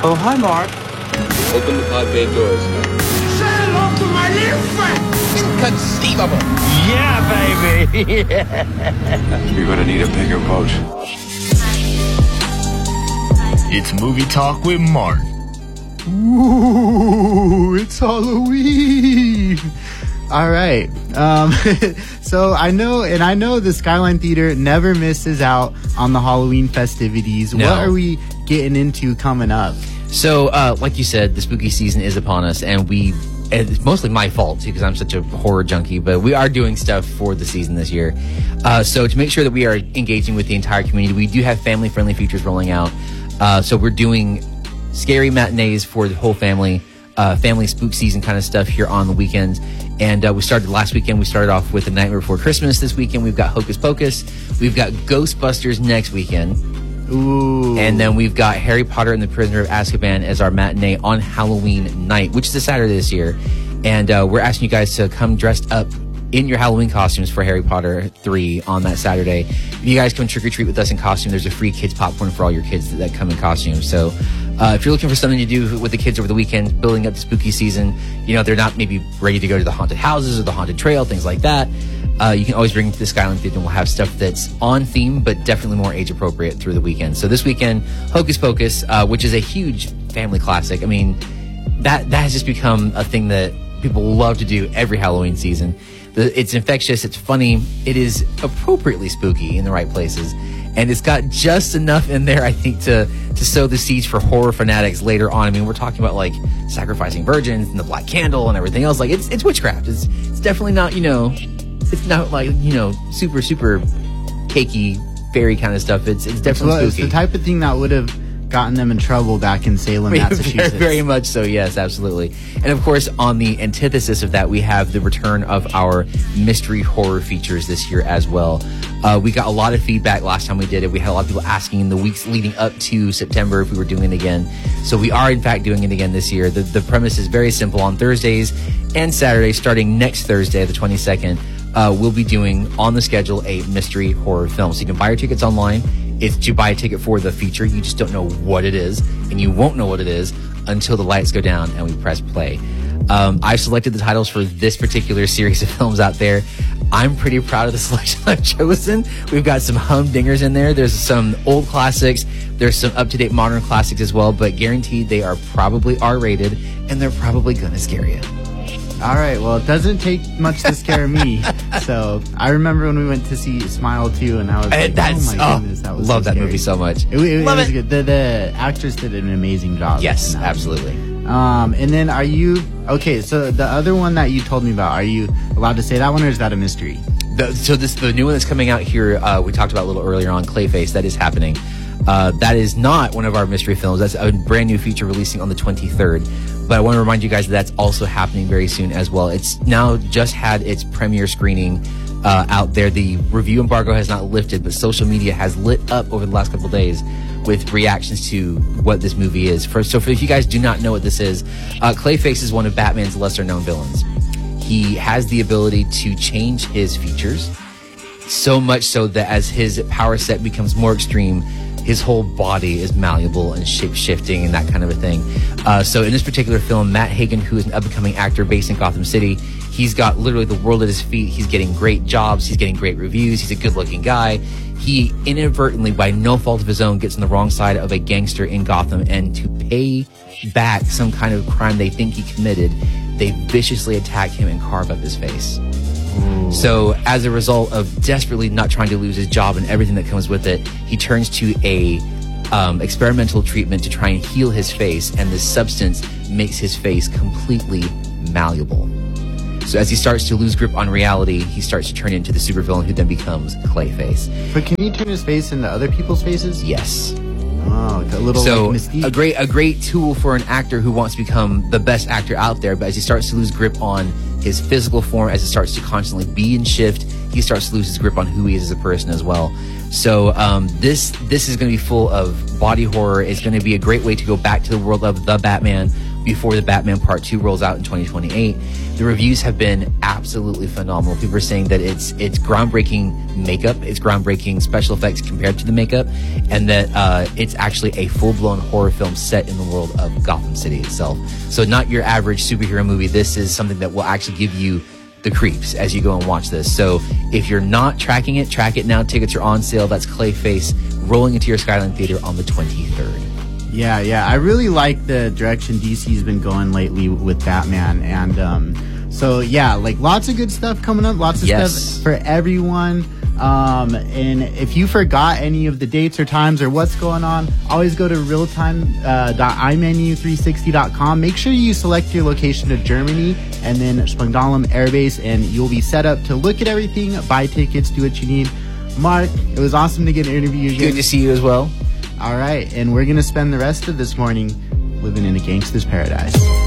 Oh, hi, Mark. Open the pod bay doors. Say hello to my little friend. Inconceivable. Yeah, baby. You're gonna need a bigger boat. It's Movie Talk with Mark. Ooh, it's Halloween. All right. So I know the Skyline Theater never misses out on the Halloween festivities. No. What are we getting into coming up? So, like you said, the spooky season is upon us, and it's mostly my fault, too, because I'm such a horror junkie, but we are doing stuff for the season this year. So to make sure that we are engaging with the entire community, we do have family-friendly features rolling out. So we're doing scary matinees for the whole family, family spook season kind of stuff here on the weekends. And we started last weekend. We started off with The Nightmare Before Christmas. This weekend, we've got Hocus Pocus. We've got Ghostbusters next weekend. Ooh. And then we've got Harry Potter and the Prisoner of Azkaban as our matinee on Halloween night, which is a Saturday this year. And we're asking you guys to come dressed up in your Halloween costumes for Harry Potter 3 on that Saturday. If you guys come trick-or-treat with us in costume, there's a free kids popcorn for all your kids that come in costume. So if you're looking for something to do with the kids over the weekend, building up the spooky season, they're not maybe ready to go to the haunted houses or the haunted trail, things like that, you can always bring them to the Skyline Theater, and we'll have stuff that's on theme, but definitely more age appropriate through the weekend. So this weekend, Hocus Pocus, which is a huge family classic. I mean, that has just become a thing that people love to do every Halloween season. It's infectious, it's funny, it is appropriately spooky in the right places, and it's got just enough in there, I think, to sow the seeds for horror fanatics later on. I mean, we're talking about like sacrificing virgins and the black candle and everything else. Like it's witchcraft. It's definitely not, it's not like, super, super cakey, fairy kind of stuff. It's definitely spooky. It's the type of thing that would have gotten them in trouble back in Salem, Massachusetts. Very much so, yes, absolutely. And of course, on the antithesis of that, we have the return of our mystery horror features this year as well. We got a lot of feedback last time we did it. We had a lot of people asking in the weeks leading up to September if we were doing it again. So we are, in fact, doing it again this year. The premise is very simple. On Thursdays and Saturdays, starting next Thursday, the 22nd, we'll be doing on the schedule a mystery horror film. So you can buy your tickets online. If you buy a ticket for the feature, you just don't know what it is, and you won't know what it is until the lights go down and we press play. I've selected the titles for this particular series of films out there. I'm pretty proud of the selection I've chosen. We've got some humdingers in there. There's some old classics. There's some up-to-date modern classics as well, but guaranteed they are probably R-rated, and they're probably gonna scare you. All right, well, it doesn't take much to scare me. So I remember when we went to see Smile 2, and I was like, oh my goodness, that was love so that scary. movie so much. It Love was it. good. The actress did an amazing job. Yes, in that. absolutely. And then okay, so the other one that you told me about, are you allowed to say that one, or is that a mystery? The new one that's coming out here, we talked about a little earlier on, Clayface, that is happening. That is not one of our mystery films. That's a brand new feature releasing on the 23rd. But I want to remind you guys that's also happening very soon as well. It's now just had its premiere screening out there. The review embargo has not lifted, but social media has lit up over the last couple of days with reactions to what this movie is. So if you guys do not know what this is, Clayface is one of Batman's lesser-known villains. He has the ability to change his features, so much so that as his power set becomes more extreme, his whole body is malleable and shape-shifting and that kind of a thing. So in this particular film, Matt Hagen, who is an up-and-coming actor based in Gotham City, he's got literally the world at his feet. He's getting great jobs. He's getting great reviews. He's a good-looking guy. He inadvertently, by no fault of his own, gets on the wrong side of a gangster in Gotham, and to pay back some kind of crime they think he committed, they viciously attack him and carve up his face. Ooh. So as a result of desperately not trying to lose his job and everything that comes with it, he turns to a experimental treatment to try and heal his face, and this substance makes his face completely malleable. So as he starts to lose grip on reality, he starts to turn into the supervillain who then becomes Clayface. But can he turn his face into other people's faces? Yes. Oh, a little like Mystique. a great tool for an actor who wants to become the best actor out there, but as he starts to lose grip on his physical form, as it starts to constantly be and shift, he starts to lose his grip on who he is as a person as well. So this is going to be full of body horror. It's going to be a great way to go back to the world of the Batman before the Batman Part 2 rolls out in 2028. The reviews have been absolutely phenomenal. People are saying that it's groundbreaking makeup, it's groundbreaking special effects compared to the makeup, and that it's actually a full-blown horror film set in the world of Gotham City itself. So not your average superhero movie. This is something that will actually give you the creeps as you go and watch this. So if you're not tracking it, track it now. Tickets are on sale. That's Clayface rolling into your Skyline Theater on the 23rd. Yeah. I really like the direction DC's been going lately with Batman. And so, yeah, like lots of good stuff coming up. Lots of stuff for everyone. And if you forgot any of the dates or times or what's going on, always go to realtime.imenu360.com. Make sure you select your location to Germany and then Spangdahlem Air Base, and you'll be set up to look at everything, buy tickets, do what you need. Mark, it was awesome to get an interview again. Good to see you as well. All right, and we're going to spend the rest of this morning living in a gangster's paradise.